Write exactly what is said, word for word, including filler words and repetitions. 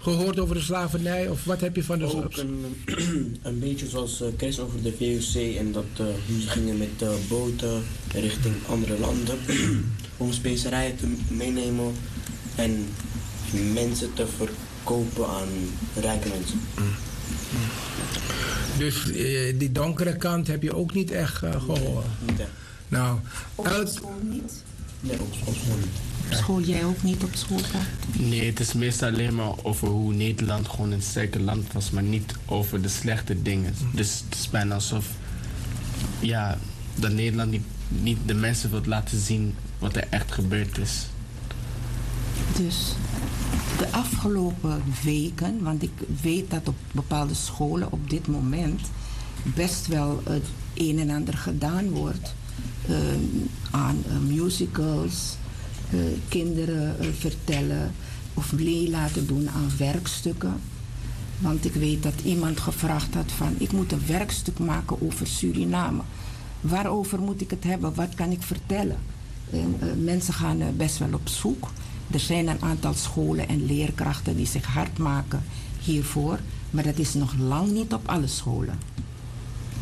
gehoord over de slavernij? Of wat heb je van de... Ook een, een beetje zoals uh, Chris over de V O C en dat uh, ze gingen met uh, boten richting andere landen om specerijen te meenemen en mensen te verkopen aan rijke mensen. Dus uh, die donkere kant heb je ook niet echt uh, gehoord? Nee, niet echt. Nou, op uit... school niet? Nee, op, op school niet. Op school jij ook niet op school? Nee, het is meestal alleen maar over hoe Nederland gewoon een sterke land was, maar niet over de slechte dingen. Dus het is bijna alsof ja, dat Nederland niet, niet de mensen wil laten zien wat er echt gebeurd is. Dus de afgelopen weken, want ik weet dat op bepaalde scholen op dit moment best wel het een en ander gedaan wordt uh, aan uh, musicals, uh, kinderen uh, vertellen of mee laten doen aan werkstukken. Want ik weet dat iemand gevraagd had van ik moet een werkstuk maken over Suriname. Waarover moet ik het hebben? Wat kan ik vertellen? En, uh, mensen gaan uh, best wel op zoek. Er zijn een aantal scholen en leerkrachten die zich hard maken hiervoor. Maar dat is nog lang niet op alle scholen.